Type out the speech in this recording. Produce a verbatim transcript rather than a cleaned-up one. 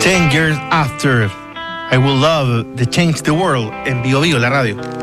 Ten years after, I would love to change the world en Bio Bio, la radio.